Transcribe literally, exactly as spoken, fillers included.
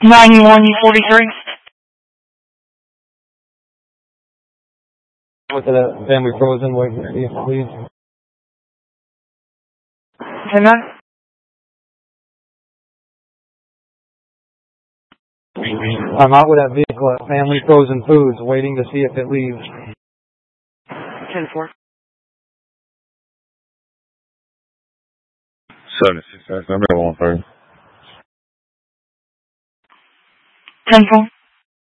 ninety-one forty-three. With the family frozen, waiting to see if it leaves. ten nine. I'm out with that vehicle at Family Frozen Foods, waiting to see if it leaves. ten four. seventy-six, that's number one thirty. ten four.